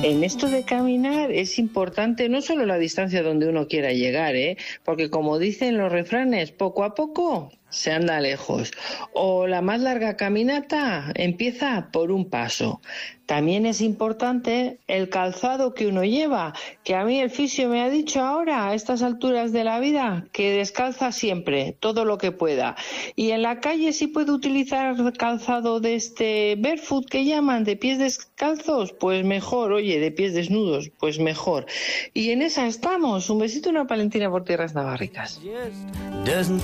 En esto de caminar es importante no solo la distancia donde uno quiera llegar, porque como dicen los refranes, poco a poco se anda lejos. O la más larga caminata empieza por un paso. También es importante el calzado que uno lleva, que a mí el fisio me ha dicho ahora, a estas alturas de la vida, que descalza siempre, todo lo que pueda. Y en la calle si puede utilizar calzado de este barefoot que llaman, de pies descalzos, pues mejor, oye, de pies desnudos, pues mejor. Y en esa estamos. Un besito y una palentina por tierras navarricas.